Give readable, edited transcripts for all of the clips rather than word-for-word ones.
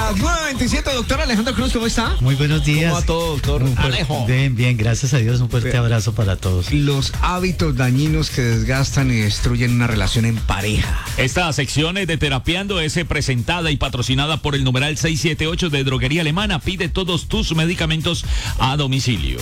las 9:27, doctor Alejandro Cruz, ¿cómo está? Muy buenos días. ¿Cómo va todo, doctor Alejo? Bien, gracias a Dios. Un fuerte abrazo para todos. Los hábitos dañinos que desgastan y destruyen una relación en pareja. Esta sección de Terapiando es presentada y patrocinada por el numeral 678 de Droguería Alemana. Pide todos tus medicamentos a domicilio.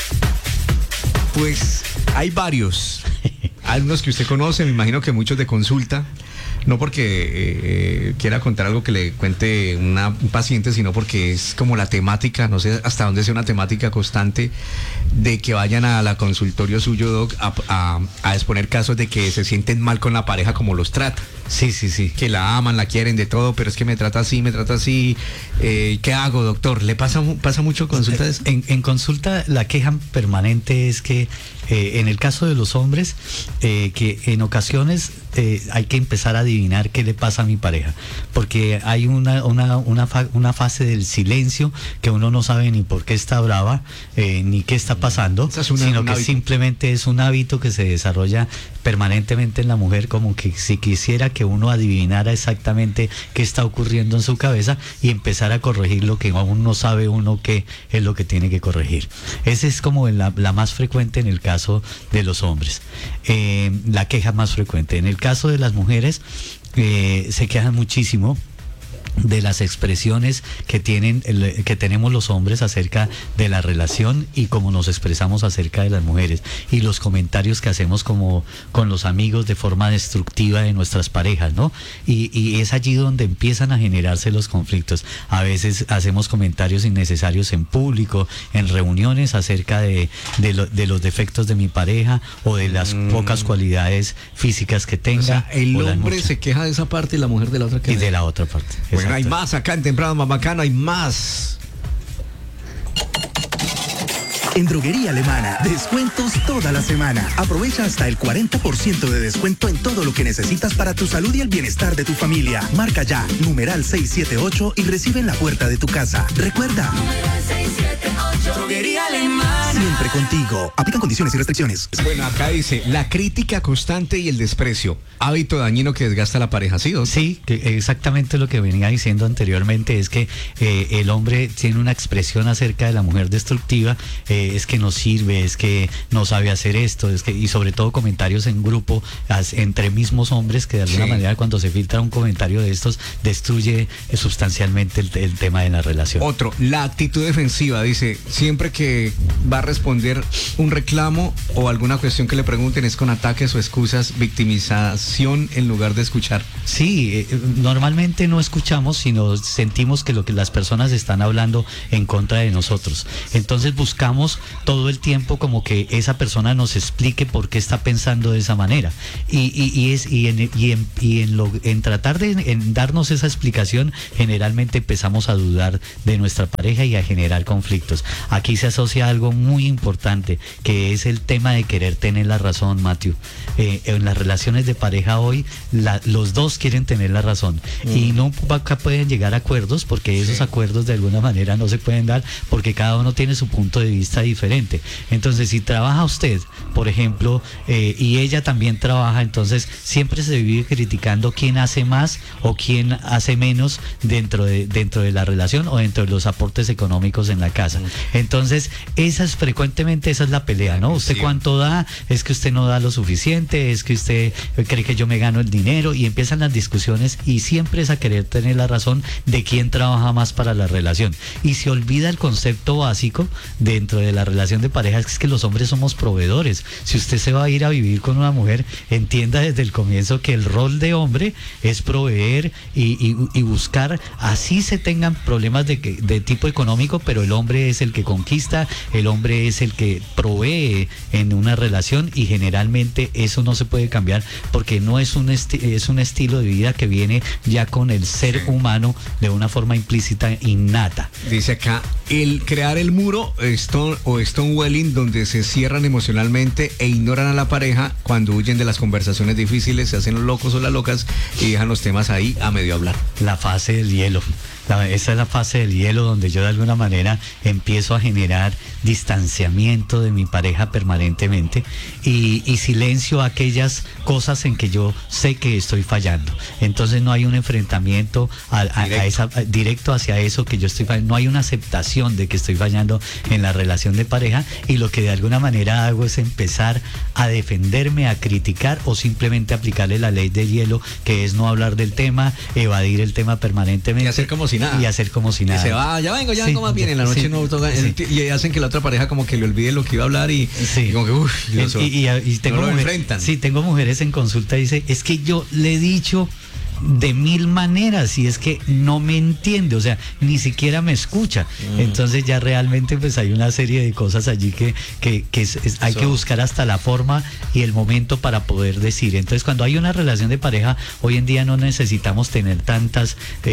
Pues hay varios. Algunos que usted conoce, me imagino que muchos de consulta. No porque quiera contar algo que le cuente un paciente, sino porque es como la temática, no sé hasta dónde sea una temática constante, de que vayan a la consultorio suyo, doc, a exponer casos de que se sienten mal con la pareja como los trata. Sí. Que la aman, la quieren de todo, pero es que me trata así. ¿Qué hago, doctor? ¿Le pasa mucho consultas? En consulta la queja permanente es que en el caso de los hombres, que en ocasiones hay que empezar a adivinar qué le pasa a mi pareja, porque hay una fase del silencio que uno no sabe ni por qué está brava, ni qué está pasando, sino que simplemente es un hábito que se desarrolla permanentemente en la mujer, como que si quisiera que uno adivinara exactamente qué está ocurriendo en su cabeza y empezar a corregir lo que aún no sabe uno qué es lo que tiene que corregir. Esa es como la más frecuente en el caso de los hombres, la queja más frecuente. En el caso de las mujeres, se quejan muchísimo de las expresiones que tenemos los hombres acerca de la relación y cómo nos expresamos acerca de las mujeres, y los comentarios que hacemos como con los amigos de forma destructiva de nuestras parejas, ¿no? Y es allí donde empiezan a generarse los conflictos. A veces hacemos comentarios innecesarios en público, en reuniones, acerca de los defectos de mi pareja o de las pocas cualidades físicas que tenga. O sea, el hombre se queja de esa parte y la mujer de la otra. Y de la otra parte. Bueno, hay más acá en Temprano Más Bacano, hay más. En Droguería Alemana, descuentos toda la semana. Aprovecha hasta el 40% de descuento en todo lo que necesitas para tu salud y el bienestar de tu familia. Marca ya, numeral 678 y recibe en la puerta de tu casa. Recuerda, numeral 678. Droguería Alemana. Siempre contigo. Aplican condiciones y restricciones. Bueno, acá dice, la crítica constante y el desprecio. Hábito dañino que desgasta a la pareja, ¿sí? ¿O? Sí, que exactamente lo que venía diciendo anteriormente es que el hombre tiene una expresión acerca de la mujer destructiva, es que no sirve, es que no sabe hacer esto, y sobre todo comentarios en grupo entre mismos hombres, que de alguna manera cuando se filtra un comentario de estos destruye sustancialmente el tema de la relación. Otro, la actitud defensiva, dice, siempre que va a responder un reclamo o alguna cuestión que le pregunten es con ataques o excusas, victimización en lugar de escuchar. Sí, normalmente no escuchamos, sino sentimos que lo que las personas están hablando en contra de nosotros. Entonces buscamos todo el tiempo como que esa persona nos explique por qué está pensando de esa manera. En tratar de darnos esa explicación, generalmente empezamos a dudar de nuestra pareja y a generar conflictos. Aquí se asocia algo muy importante, que es el tema de querer tener la razón, Matthew. En las relaciones de pareja hoy, los dos quieren tener la razón y nunca pueden llegar a acuerdos, porque esos acuerdos de alguna manera no se pueden dar porque cada uno tiene su punto de vista diferente. Entonces, si trabaja usted, por ejemplo, y ella también trabaja, entonces siempre se vive criticando quién hace más o quién hace menos dentro de la relación o dentro de los aportes económicos en la casa. Entonces, frecuentemente esa es la pelea, ¿no? ¿Usted cuánto da? Es que usted no da lo suficiente, es que usted cree que yo me gano el dinero, y empiezan las discusiones, y siempre es a querer tener la razón de quién trabaja más para la relación. Y se olvida el concepto básico dentro de la relación de pareja, es que los hombres somos proveedores. Si usted se va a ir a vivir con una mujer, entienda desde el comienzo que el rol de hombre es proveer y buscar, así se tengan problemas de tipo económico, pero el hombre es el que conquista, el hombre es el que provee en una relación, y generalmente eso no se puede cambiar porque no es un estilo de vida que viene ya con el ser humano de una forma implícita, innata. Dice acá, el crear el muro stonewalling, donde se cierran emocionalmente e ignoran a la pareja cuando huyen de las conversaciones difíciles, se hacen los locos o las locas y dejan los temas ahí a medio hablar. La fase del hielo. Esa es la fase del hielo donde yo de alguna manera empiezo a generar distanciamiento de mi pareja permanentemente y silencio aquellas cosas en que yo sé que estoy fallando. Entonces no hay un enfrentamiento directo hacia eso que yo estoy fallando, no hay una aceptación de que estoy fallando en la relación de pareja, y lo que de alguna manera hago es empezar a defenderme, a criticar o simplemente aplicarle la ley del hielo, que es no hablar del tema, evadir el tema permanentemente. Y hacer como si nada. Y hacer como si nada. Que se va, ya vengo más bien, en la noche no toca, y hacen que la otra pareja como que le olvide lo que iba a hablar y como que y tengo no lo mujeres, enfrentan. Sí, tengo mujeres en consulta y dice, es que yo le he dicho de 1000 maneras y es que no me entiende, o sea, ni siquiera me escucha. Entonces ya realmente pues hay una serie de cosas allí que hay que buscar hasta la forma y el momento para poder decir. Entonces cuando hay una relación de pareja, hoy en día no necesitamos tener tanto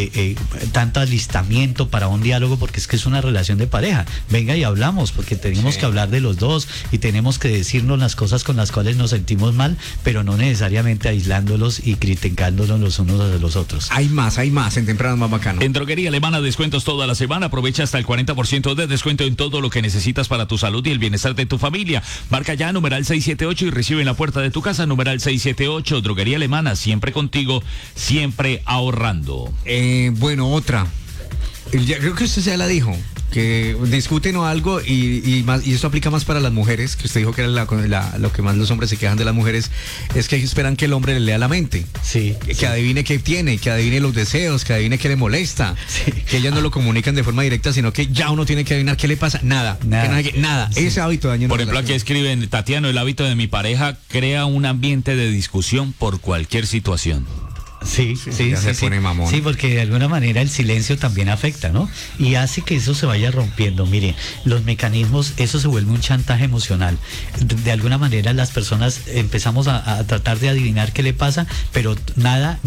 alistamiento para un diálogo, porque es que es una relación de pareja. Venga y hablamos, porque tenemos que hablar de los dos y tenemos que decirnos las cosas con las cuales nos sentimos mal, pero no necesariamente aislándolos y criticándolos los unos de los otros. Hay más en Temprano Más Bacano. En Droguería Alemana, descuentos toda la semana. Aprovecha hasta el 40% de descuento en todo lo que necesitas para tu salud y el bienestar de tu familia. Marca ya numeral 678 y recibe en la puerta de tu casa numeral 678. Droguería Alemana, siempre contigo, siempre ahorrando. Bueno, otra. Creo que usted ya la dijo, que discuten o algo y eso aplica más para las mujeres, que usted dijo que era lo que más los hombres se quejan de las mujeres, es que esperan que el hombre le lea la mente. Sí. Que adivine qué tiene, que adivine los deseos, que adivine qué le molesta. Sí. Que ellas no lo comunican de forma directa, sino que ya uno tiene que adivinar qué le pasa. Nada. Sí. Ese hábito daña. Por ejemplo, aquí escriben, Tatiano, el hábito de mi pareja crea un ambiente de discusión por cualquier situación. Sí, pone mamón. Sí, porque de alguna manera el silencio también afecta, ¿no? Y hace que eso se vaya rompiendo. Mire, los mecanismos, eso se vuelve un chantaje emocional. De alguna manera las personas empezamos a tratar de adivinar qué le pasa, pero nada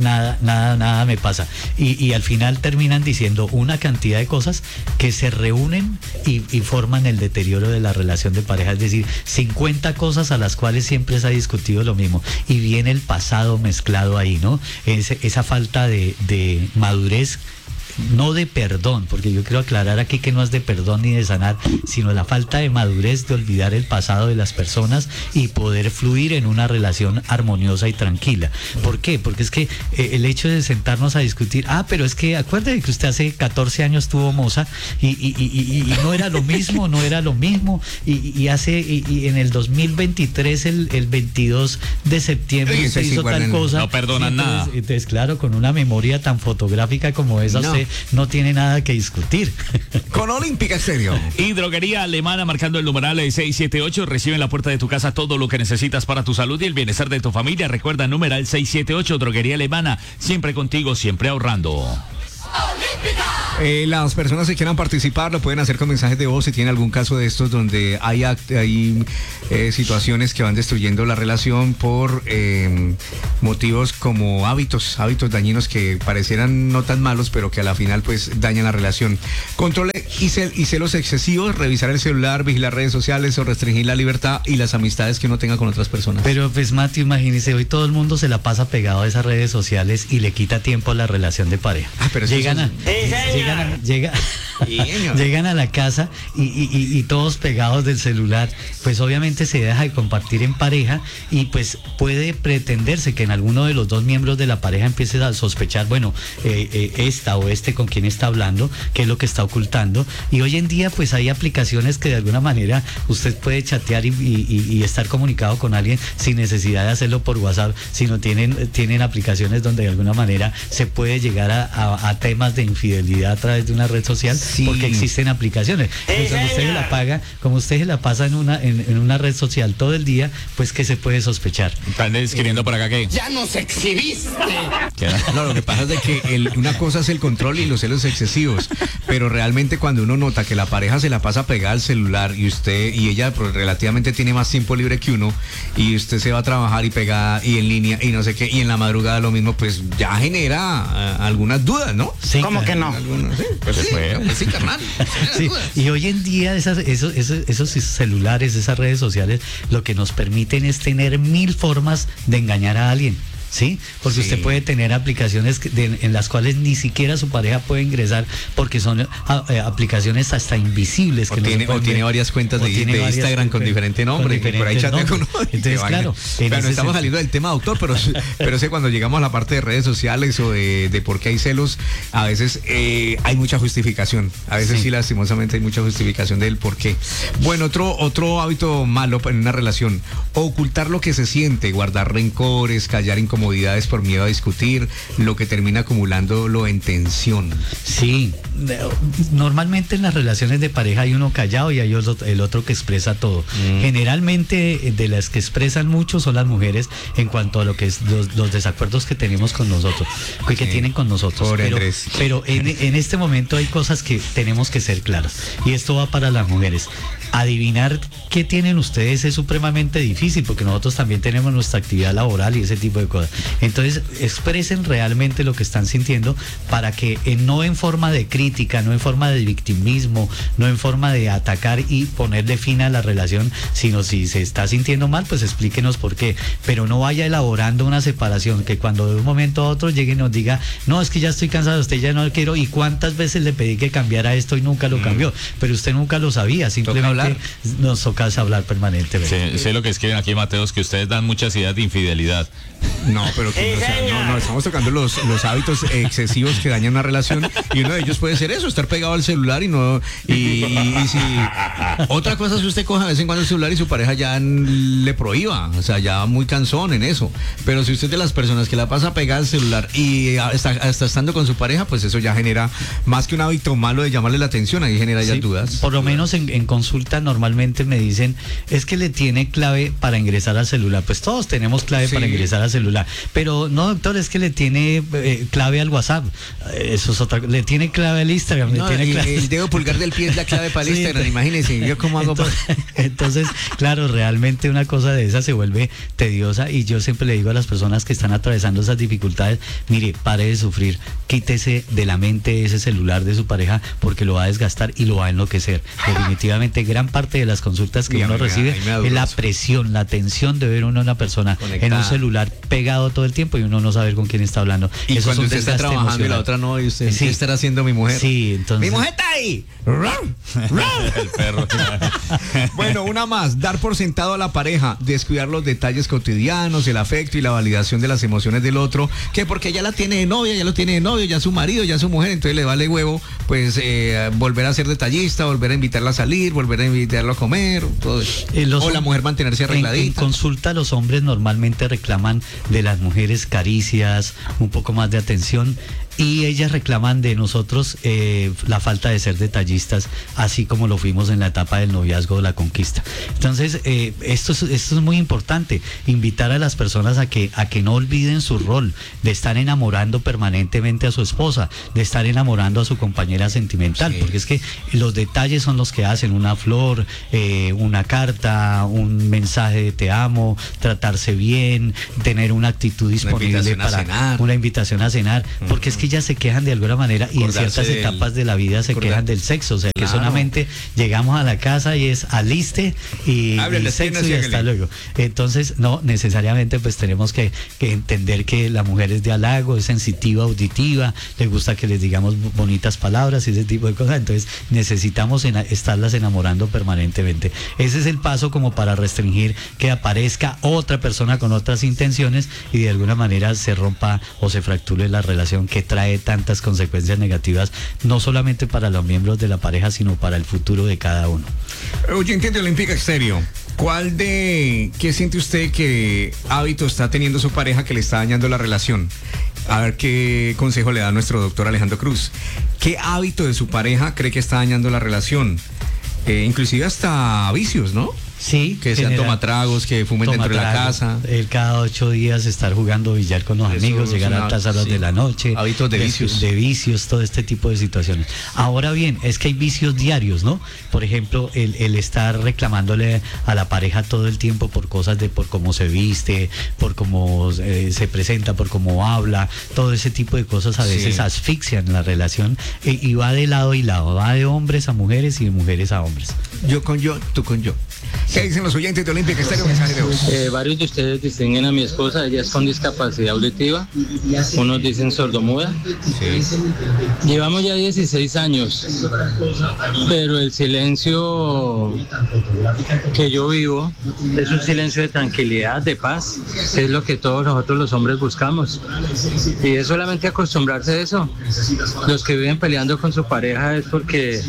me pasa. Y al final terminan diciendo una cantidad de cosas que se reúnen y forman el deterioro de la relación de pareja. Es decir, 50 cosas a las cuales siempre se ha discutido lo mismo. Y viene el pasado mezclado ahí, ¿no? Esa falta de madurez, no de perdón, porque yo quiero aclarar aquí que no es de perdón ni de sanar, sino la falta de madurez de olvidar el pasado de las personas y poder fluir en una relación armoniosa y tranquila. ¿Por qué? Porque es que el hecho de sentarnos a discutir, pero es que acuérdate que usted hace 14 años tuvo moza y no era lo mismo, y en el 2023, el 22 de septiembre se hizo tal cosa. No perdonan nada. Entonces, claro, con una memoria tan fotográfica como esa, usted no tiene nada que discutir. Con Olímpica Estéreo. Y Droguería Alemana, marcando el numeral 678, recibe en la puerta de tu casa todo lo que necesitas para tu salud y el bienestar de tu familia. Recuerda, numeral 678, Droguería Alemana, siempre contigo, siempre ahorrando. Las personas que quieran participar lo pueden hacer con mensajes de voz si tienen algún caso de estos donde hay situaciones que van destruyendo la relación por motivos como hábitos dañinos que parecieran no tan malos, pero que a la final pues dañan la relación. Control y celos excesivos, revisar el celular, vigilar redes sociales o restringir la libertad y las amistades que uno tenga con otras personas. Pero pues Mati, imagínese, hoy todo el mundo se la pasa pegado a esas redes sociales y le quita tiempo a la relación de pareja. Pero llegan a la casa y todos pegados del celular, pues obviamente se deja de compartir en pareja y pues puede pretenderse que en alguno de los dos miembros de la pareja empiece a sospechar, bueno, esta o este con quien está hablando, qué es lo que está ocultando. Y hoy en día pues hay aplicaciones que de alguna manera usted puede chatear y estar comunicado con alguien sin necesidad de hacerlo por WhatsApp, sino tienen aplicaciones donde de alguna manera se puede llegar a temas de infidelidad a través de una red social, porque existen aplicaciones. Pues cuando usted la paga, como usted se la pasa en una red social todo el día, pues que se puede sospechar. Están escribiendo por acá que ¡ya nos exhibiste! No, lo que pasa es de que una cosa es el control y los celos excesivos, pero realmente cuando uno nota que la pareja se la pasa pegada al celular y ella pues, relativamente tiene más tiempo libre que uno, y usted se va a trabajar y pegada y en línea y no sé qué, y en la madrugada lo mismo, pues ya genera algunas dudas, ¿no? Sí, ¿cómo que no? Sí, carnal. Sí, y hoy en día esos celulares, esas redes sociales, lo que nos permiten es tener 1000 formas de engañar a alguien. ¿sí? Porque usted puede tener aplicaciones en las cuales ni siquiera su pareja puede ingresar porque son aplicaciones hasta invisibles. O tiene varias cuentas de Instagram con diferente nombre. Por ahí chatea con entonces, claro. Pero estamos saliendo del tema, doctor, pero sé cuando llegamos a la parte de redes sociales o de por qué hay celos, a veces hay mucha justificación. A veces sí, lastimosamente hay mucha justificación del por qué. Bueno, otro hábito malo en una relación: ocultar lo que se siente, guardar rencores, callar incomodidades por miedo a discutir, lo que termina acumulándolo en tensión. Sí, normalmente en las relaciones de pareja hay uno callado y hay el otro que expresa todo. Generalmente de las que expresan mucho son las mujeres en cuanto a lo que es los desacuerdos que tenemos con nosotros, que tienen con nosotros. Pero en este momento hay cosas que tenemos que ser claras, y esto va para las mujeres. Adivinar qué tienen ustedes es supremamente difícil, porque nosotros también tenemos nuestra actividad laboral y ese tipo de cosas. Entonces, expresen realmente lo que están sintiendo para que no en forma de crítica, no en forma de victimismo, no en forma de atacar y ponerle fin a la relación, sino si se está sintiendo mal, pues explíquenos por qué. Pero no vaya elaborando una separación que cuando de un momento a otro llegue y nos diga, no, es que ya estoy cansado, usted ya no lo quiero, y cuántas veces le pedí que cambiara esto y nunca lo cambió, pero usted nunca lo sabía, simplemente nos toca hablar permanentemente. Sé lo que escriben aquí, Mateos, que ustedes dan muchas ideas de infidelidad. No, pero no, estamos tocando los hábitos excesivos que dañan una relación, y uno de ellos puede ser eso, estar pegado al celular y si otra cosa es que usted coja de vez en cuando el celular y su pareja ya le prohíba, o sea, ya muy cansón en eso. Pero si usted es de las personas que la pasa pegada al celular y hasta estando con su pareja, pues eso ya genera más que un hábito malo de llamarle la atención, ahí genera ya dudas. Por lo menos en consulta normalmente me dicen, es que le tiene clave para ingresar al celular. Pues todos tenemos clave para ingresar al celular, pero no, doctor, es que le tiene clave al WhatsApp. Eso es otra, le tiene clave al Instagram, le tiene clave. El dedo pulgar del pie es la clave para el Instagram, imagínense, yo cómo hago. Entonces, claro, realmente una cosa de esa se vuelve tediosa, y yo siempre le digo a las personas que están atravesando esas dificultades, mire, pare de sufrir, quítese de la mente ese celular de su pareja, porque lo va a desgastar y lo va a enloquecer. Definitivamente gran parte de las consultas que uno recibe es la presión, la tensión de ver a una persona conectada en un celular pegado todo el tiempo y uno no saber con quién está hablando. Y eso cuando usted está trabajando emocional. Y la otra no, y usted, ¿qué estará haciendo mi mujer? Sí, entonces... ¡Mi mujer está ahí! El perro. Bueno, una más: dar por sentado a la pareja, descuidar los detalles cotidianos, el afecto y la validación de las emociones del otro, que porque ya la tiene de novia, ya lo tiene de novio, ya su marido, ya su mujer, entonces le vale huevo, pues volver a ser detallista, volver a invitarla a salir, volver a invitarlo a comer, todo eso. O la mujer mantenerse arregladita. En consulta los hombres normalmente reclaman de las mujeres caricias, un poco más de atención, y ellas reclaman de nosotros la falta de ser detallistas, así como lo fuimos en la etapa del noviazgo o la conquista. Entonces, esto es muy importante, invitar a las personas a que no olviden su rol de estar enamorando permanentemente a su esposa, de estar enamorando a su compañera sentimental, porque es que los detalles son los que hacen una flor, una carta, un mensaje de te amo, tratarse bien, tener una actitud disponible para una invitación a cenar, porque es que ellas se quejan de alguna manera, y en ciertas etapas de la vida se quejan del sexo, o sea, que solamente llegamos a la casa y es aliste y sexo y hasta luego. Entonces, no necesariamente, pues tenemos que entender que la mujer es de halago, es sensitiva, auditiva, le gusta que les digamos bonitas palabras y ese tipo de cosas, entonces necesitamos estarlas enamorando permanentemente. Ese es el paso como para restringir que aparezca otra persona con otras intenciones y de alguna manera se rompa o se fracture la relación que trae tantas consecuencias negativas, no solamente para los miembros de la pareja, sino para el futuro de cada uno. Oyente de Olímpica Estéreo, ¿qué siente usted que hábito está teniendo su pareja que le está dañando la relación? A ver qué consejo le da nuestro doctor Alejandro Cruz. ¿Qué hábito de su pareja cree que está dañando la relación? Inclusive hasta vicios, ¿no? Sí, que sean tomatragos, que fumen dentro de la casa. Él cada 8 días estar jugando billar con los amigos, llegar a altas horas de la noche. Hábitos de vicios. De vicios, todo este tipo de situaciones. Ahora bien, es que hay vicios diarios, ¿no? Por ejemplo, el estar reclamándole a la pareja todo el tiempo por cosas por cómo se viste, por cómo se presenta, por cómo habla, todo ese tipo de cosas a veces asfixian la relación y va de lado y lado, va de hombres a mujeres y de mujeres a hombres. Yo con yo, tú con yo. ¿Qué dicen los oyentes de Olímpica Estéreo? Mensaje de voz. Varios de ustedes distinguen a mi esposa, ella es con discapacidad auditiva, unos dicen sordomuda. Sí. Llevamos ya 16 años, pero el silencio que yo vivo es un silencio de tranquilidad, de paz, es lo que todos nosotros los hombres buscamos. Y es solamente acostumbrarse a eso. Los que viven peleando con su pareja es porque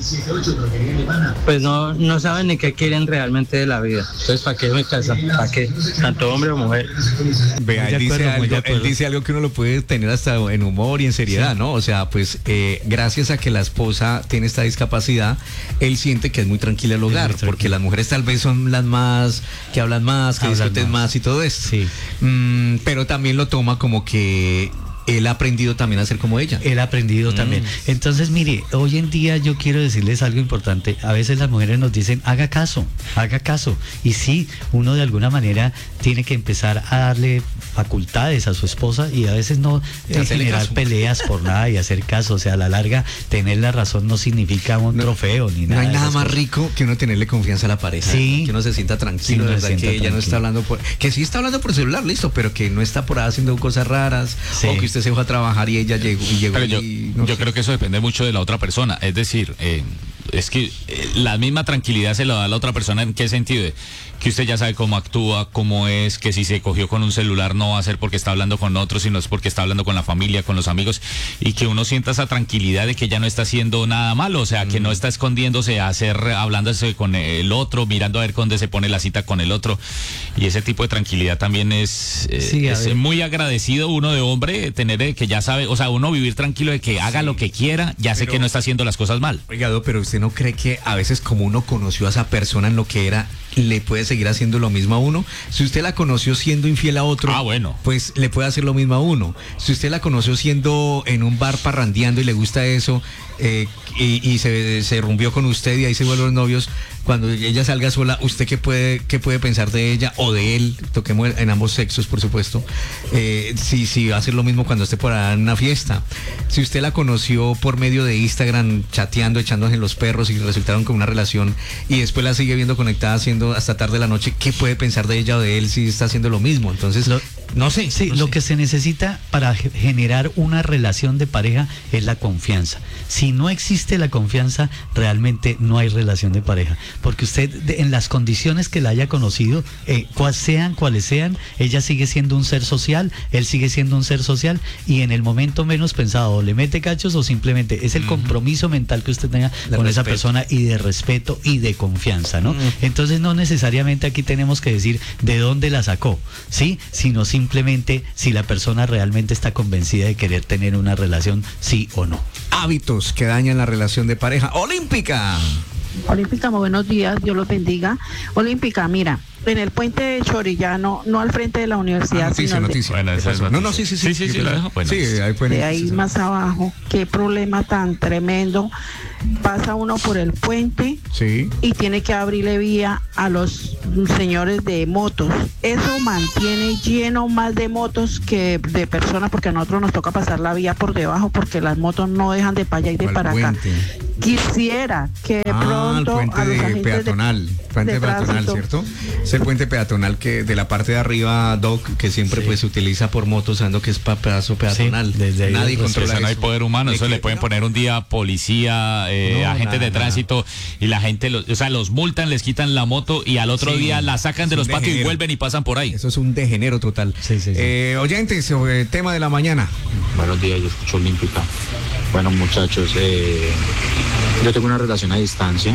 pues no saben ni qué quieren realmente de la vida. Entonces, ¿para qué me casa? ¿Para qué? Tanto hombre o mujer. Vea, él dice algo que uno lo puede tener hasta en humor y en seriedad, ¿no? O sea, pues gracias a que la esposa tiene esta discapacidad, él siente que es muy tranquila el hogar, porque las mujeres tal vez son las más, que hablan más, que discuten más y todo eso. Sí. Pero también lo toma como que él ha aprendido también a ser como ella. Él ha aprendido también. Entonces, mire, hoy en día yo quiero decirles algo importante. A veces las mujeres nos dicen, haga caso. Y sí, uno de alguna manera tiene que empezar a darle facultades a su esposa y a veces no generar peleas por nada y hacer caso. O sea, a la larga, tener la razón no significa un trofeo ni nada. No hay nada más rico que uno tenerle confianza a la pareja. Sí. Que uno se sienta tranquilo, Sí, ¿verdad? Que ella no está hablando que sí está hablando por celular, listo, pero que no está por ahí haciendo cosas raras, o que usted se fue a trabajar y ella llegó Pero y yo creo que eso depende mucho de la otra persona. Es decir, es que la misma tranquilidad se la da a la otra persona. ¿En qué sentido? Que usted ya sabe cómo actúa, cómo es, que si se cogió con un celular no va a ser porque está hablando con otro, sino es porque está hablando con la familia, con los amigos, y que uno sienta esa tranquilidad de que ya no está haciendo nada malo, o sea, que no está escondiéndose a hacer, hablándose con el otro, mirando a ver dónde se pone la cita con el otro, y ese tipo de tranquilidad también es muy agradecido uno de hombre, tener que ya sabe, o sea, uno vivir tranquilo de que haga lo que quiera, ya sé que no está haciendo las cosas mal. Oiga, pero usted no cree que a veces como uno conoció a esa persona en lo que era, le puede seguir haciendo lo mismo a uno. Si usted la conoció siendo infiel a otro, pues le puede hacer lo mismo a uno. Si usted la conoció siendo en un bar parrandeando y le gusta eso, y se rumbió con usted y ahí se vuelven novios, cuando ella salga sola, ¿usted qué puede pensar de ella o de él? Toquemos en ambos sexos, por supuesto. Si va a hacer lo mismo cuando esté por ahí en una fiesta. Si usted la conoció por medio de Instagram, chateando, echándose en los perros y resultaron con una relación y después la sigue viendo conectada haciendo hasta tarde de la noche, ¿qué puede pensar de ella o de él si está haciendo lo mismo? Entonces, no sé. Lo que se necesita para generar una relación de pareja es la confianza. Si no existe la confianza, realmente no hay relación de pareja. Porque usted, en las condiciones que la haya conocido, cuales sean, ella sigue siendo un ser social, él sigue siendo un ser social, y en el momento menos pensado, o le mete cachos o simplemente es el compromiso mental que usted tenga con esa persona, y de respeto y de confianza, ¿no? Entonces no necesariamente aquí tenemos que decir de dónde la sacó, ¿sí? Sino simplemente si la persona realmente está convencida de querer tener una relación, sí o no. Hábitos que dañan la relación de pareja. Olímpica, muy buenos días, Dios los bendiga. Olímpica, mira, en el puente de Chorillano, no al frente de la universidad, noticia. Bueno, esa es noticia. No, sí, lo dejo. Bueno, sí, ahí pueden, de ahí más abajo, qué problema tan tremendo. Pasa uno por el puente y tiene que abrirle vía a los señores de motos. Eso mantiene lleno más de motos que de personas, porque a nosotros nos toca pasar la vía por debajo porque las motos no dejan de para allá y de para acá. Quisiera que de pronto el puente peatonal, ¿cierto? Es el puente peatonal que de la parte de arriba, Doc, que siempre pues se utiliza por motos, sabiendo que es pedazo peatonal. Desde nadie controla eso. No hay poder humano, eso le pueden poner un día policía, agentes de tránsito, y la gente, los multan, les quitan la moto y al otro día la sacan de los patios y vuelven y pasan por ahí. Eso es un degenero total. Oyentes, sobre el tema de la mañana. Buenos días, yo escucho Olímpica. Bueno, muchachos, yo tengo una relación a distancia,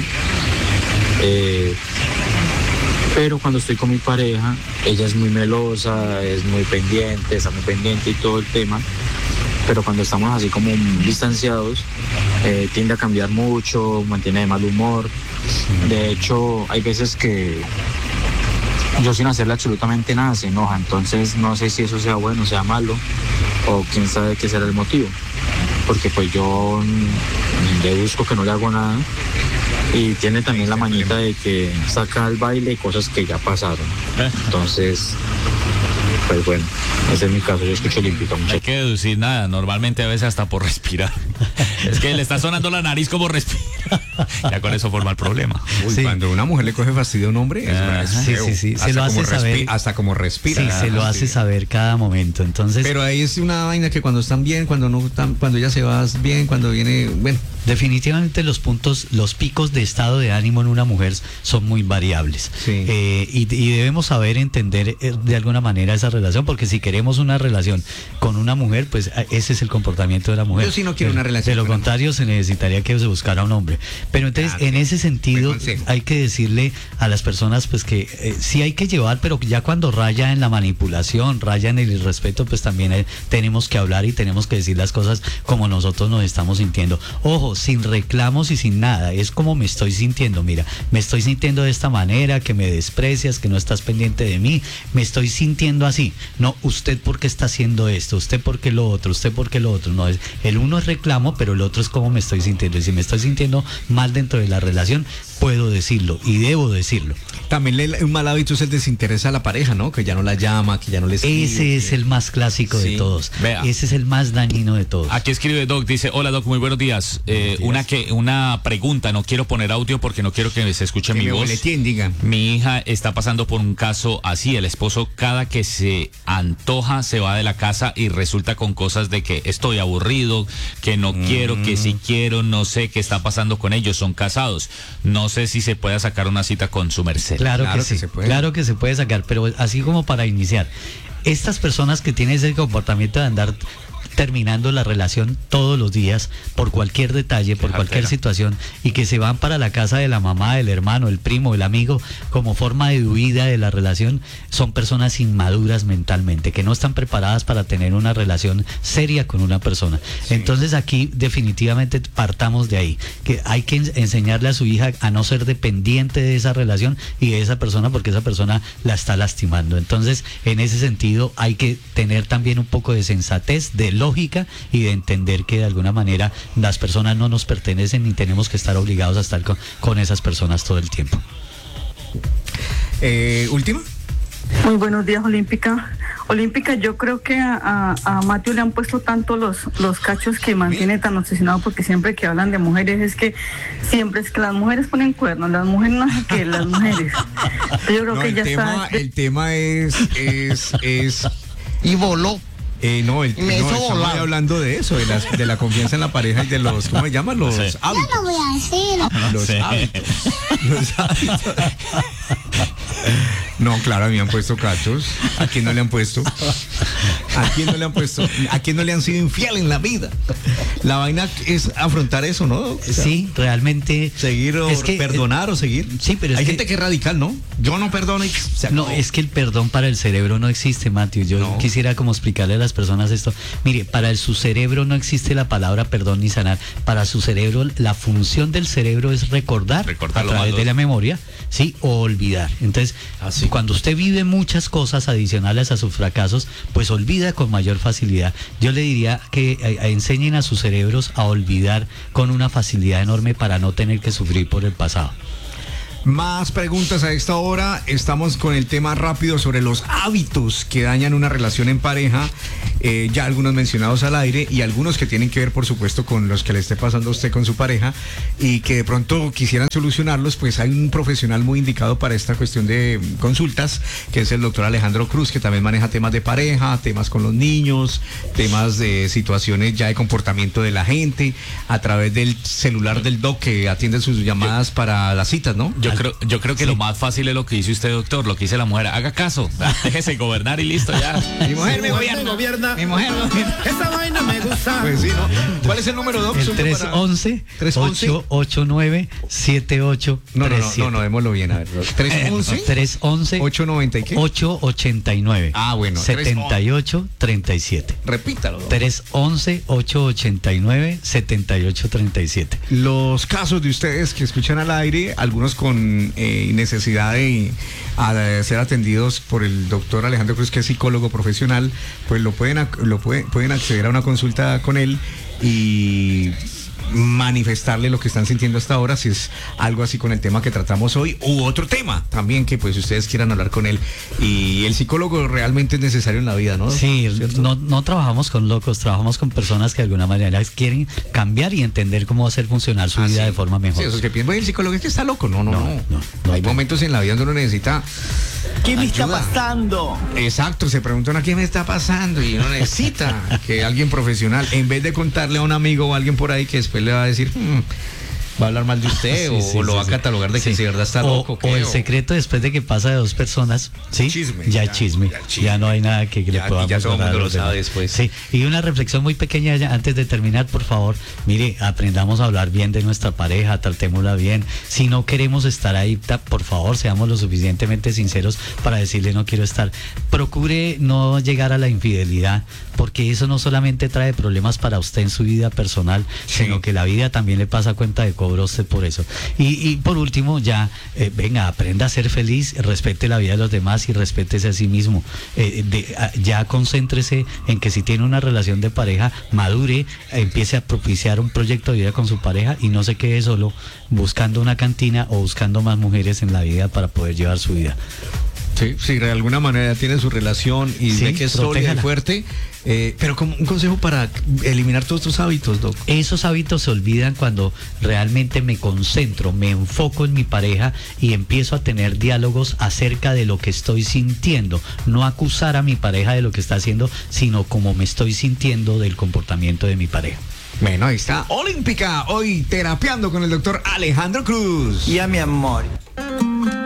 pero cuando estoy con mi pareja, ella es muy melosa, es muy pendiente, está muy pendiente y todo el tema, pero cuando estamos así como distanciados, tiende a cambiar mucho, mantiene de mal humor. De hecho, hay veces que yo sin hacerle absolutamente nada se enoja, entonces no sé si eso sea bueno o sea malo, o quién sabe qué será el motivo, porque pues yo deduzco que no le hago nada, y tiene también la mañita de que saca al baile cosas que ya pasaron. Entonces pues bueno, ese es mi caso, yo escucho Olímpica. No hay que deducir nada, normalmente a veces hasta por respirar. Es que le está sonando la nariz como respira. Ya con eso forma el problema. Uy, cuando una mujer le coge fastidio a un hombre, es feo. Sí, se lo hace saber. Hasta como respira. Sí, se lo hace saber cada momento. Entonces, pero ahí es una vaina que cuando están bien, cuando no están, cuando ella se va bien, cuando viene, bueno. Definitivamente los picos de estado de ánimo en una mujer son muy variables. Sí. Y debemos saber entender de alguna manera esa relación, porque si queremos una relación con una mujer, pues ese es el comportamiento de la mujer. Yo sí no quiero una relación. De lo contrario, se necesitaría que se buscara un hombre. Pero entonces, en ese sentido, hay que decirle a las personas pues que sí hay que llevar, pero ya cuando raya en la manipulación, raya en el irrespeto, pues también tenemos que hablar y tenemos que decir las cosas como nosotros nos estamos sintiendo. Ojo, sin reclamos y sin nada, es como me estoy sintiendo, mira, me estoy sintiendo de esta manera, que me desprecias, que no estás pendiente de mí, me estoy sintiendo así. No, usted porque está haciendo esto, usted porque lo otro, usted porque lo otro. No, el uno es reclamo, pero el otro es como me estoy sintiendo. Y si me estoy sintiendo mal dentro de la relación, puedo decirlo y debo decirlo. También un mal hábito es el desinterés a la pareja, ¿no? Que ya no la llama, que ya no le escribe. Ese es el más clásico de todos. Vea. Ese es el más dañino de todos. Aquí escribe Doc, dice, hola Doc, muy buenos días. Una pregunta, no quiero poner audio porque no quiero que se escuche mi voz. Mi hija está pasando por un caso así, el esposo cada que se antoja se va de la casa y resulta con cosas de que estoy aburrido, que no quiero, que sí quiero, no sé qué está pasando con ellos, son casados. No sé si se pueda sacar una cita con su merced. Claro que sí, claro que se puede sacar, pero así como para iniciar, estas personas que tienen ese comportamiento de andar terminando la relación todos los días por cualquier detalle, por cualquier situación, y que se van para la casa de la mamá, del hermano, el primo, el amigo, como forma de huida de la relación, son personas inmaduras mentalmente, que no están preparadas para tener una relación seria con una persona. Sí. Entonces aquí definitivamente partamos de ahí, que hay que enseñarle a su hija a no ser dependiente de esa relación y de esa persona, porque esa persona la está lastimando. Entonces, en ese sentido, hay que tener también un poco de sensatez, de lógica y de entender que de alguna manera las personas no nos pertenecen ni tenemos que estar obligados a estar con esas personas todo el tiempo. ¿Última? Muy buenos días, Olímpica. Olímpica, yo creo que a Mateo le han puesto tanto los cachos que mantiene tan obsesionado, porque siempre que hablan de mujeres es que siempre es que las mujeres ponen cuernos, las mujeres no sé qué, las mujeres. Yo creo que ya está. El tema es y voló. Estamos hablando de eso, de la confianza en la pareja y de los, ¿cómo se llaman? Los hábitos. Yo no voy a decir. Los hábitos. Los hábitos. No, claro, a mí me han puesto cachos. ¿A quién no le han puesto? ¿A quién no le han puesto? ¿A quién no le han sido infiel en la vida? La vaina es afrontar eso, ¿no? O sea, sí, realmente. Seguir o perdonar o seguir. Sí, pero hay gente que es radical, ¿no? Yo no perdono y se acabó. No, es que el perdón para el cerebro no existe, Matthew. Yo quisiera como explicarle a las personas esto. Mire, para su cerebro no existe la palabra perdón ni sanar. Para su cerebro, la función del cerebro es recordar a través de la memoria, ¿sí? O olvidar. Entonces, cuando usted vive muchas cosas adicionales a sus fracasos, pues olvida con mayor facilidad. Yo le diría que enseñen a sus cerebros a olvidar con una facilidad enorme para no tener que sufrir por el pasado. Más preguntas a esta hora. Estamos con el tema rápido sobre los hábitos que dañan una relación en pareja. Ya algunos mencionados al aire y algunos que tienen que ver, por supuesto, con los que le esté pasando a usted con su pareja y que de pronto quisieran solucionarlos. Pues hay un profesional muy indicado para esta cuestión de consultas, que es el doctor Alejandro Cruz, que también maneja temas de pareja, temas con los niños, temas de situaciones ya de comportamiento de la gente, a través del celular del doc, que atiende sus llamadas para las citas, ¿no? Yo creo que lo más fácil es lo que dice usted, doctor, lo que dice la mujer. Haga caso, déjese gobernar y listo ya. Mi mujer me gobierna. Mi mujer esa vaina me gusta. Pues sí, ¿no? ¿Cuál es el número, doc? El 311-889-7837. No, démoslo bien, a ver. 311-890 ¿y qué? 889. Ah, bueno. 7837. Repítalo. 311-889-7837. Los casos de ustedes que escuchan al aire, algunos con necesidad de ser atendidos por el doctor Alejandro Cruz, que es psicólogo profesional, pues pueden acceder a una consulta con él y manifestarle lo que están sintiendo hasta ahora, si es algo así con el tema que tratamos hoy, u otro tema también que pues ustedes quieran hablar con él. Y el psicólogo realmente es necesario en la vida, ¿no? Sí, no trabajamos con locos, trabajamos con personas que de alguna manera quieren cambiar y entender cómo hacer funcionar su vida de forma mejor. Sí, esos que piensan, el psicólogo es que está loco. No. Hay momentos en la vida donde uno necesita ¿qué me ayuda. está pasando? Exacto, se preguntan a qué me está pasando y uno necesita que alguien profesional, en vez de contarle a un amigo o a alguien por ahí que después le va a decir, va a hablar mal de usted lo va a catalogar de que si de verdad está loco. O el secreto después de que pasa de dos personas, ¿sí? Chisme, ya chisme. Ya no hay nada que le podamos ya todo el mundo lo sabe sabe después. Sí, y una reflexión muy pequeña ya antes de terminar, por favor. Mire, aprendamos a hablar bien de nuestra pareja, tratémosla bien. Si no queremos estar ahí, por favor, seamos lo suficientemente sinceros para decirle no quiero estar. Procure no llegar a la infidelidad, porque eso no solamente trae problemas para usted en su vida personal, sino que la vida también le pasa cuenta de cobro a usted por eso. Y por último, ya, venga, aprenda a ser feliz, respete la vida de los demás y respétese a sí mismo. Ya concéntrese en que si tiene una relación de pareja, madure, empiece a propiciar un proyecto de vida con su pareja y no se quede solo buscando una cantina o buscando más mujeres en la vida para poder llevar su vida. Sí, si de alguna manera tiene su relación y ve que es sólida y fuerte, pero como un consejo para eliminar todos estos hábitos, Doc. Esos hábitos se olvidan cuando realmente me concentro, me enfoco en mi pareja y empiezo a tener diálogos acerca de lo que estoy sintiendo, no acusar a mi pareja de lo que está haciendo, sino cómo me estoy sintiendo del comportamiento de mi pareja. Bueno, ahí está Olímpica, hoy terapeando con el doctor Alejandro Cruz. Y a mi amor.